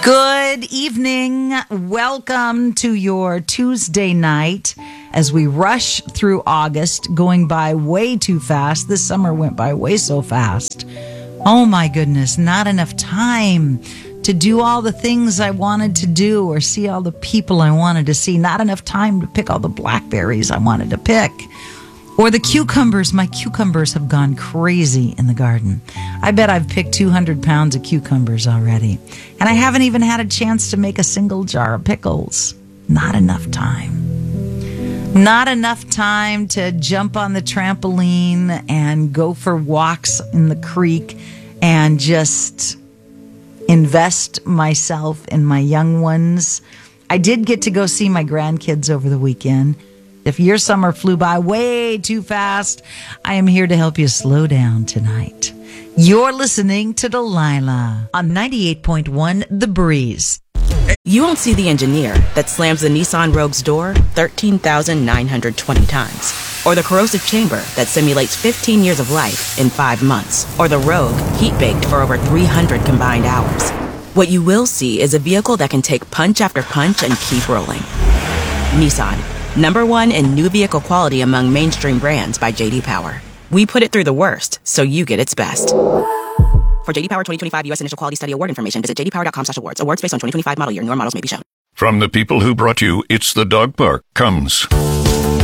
Good evening. Welcome to your Tuesday night as we rush through August, going by way too fast. This summer went by way so fast. Oh my goodness, not enough time to do all the things I wanted to do or see all the people I wanted to see. Not enough time to pick all the blackberries I wanted to pick. Or the cucumbers. My cucumbers have gone crazy in the garden. I bet I've picked 200 pounds of cucumbers already. And I haven't even had a chance to make a single jar of pickles. Not enough time. Not enough time to jump on the trampoline and go for walks in the creek and just invest myself in my young ones. I did get to go see my grandkids over the weekend. If your summer flew by way too fast, I am here to help you slow down tonight. You're listening to Delilah on 98.1 The Breeze. You won't see the engineer that slams the Nissan Rogue's door 13,920 times. Or the corrosive chamber that simulates 15 years of life in 5 months. Or the Rogue heat-baked for over 300 combined hours. What you will see is a vehicle that can take punch after punch and keep rolling. Nissan. #1 in new vehicle quality among mainstream brands by J.D. Power. We put it through the worst, so you get its best. For J.D. Power 2025 U.S. Initial Quality Study Award information, visit jdpower.com/awards. Awards based on 2025 model year. Newer models may be shown. From the people who brought you It's the Dog Park comes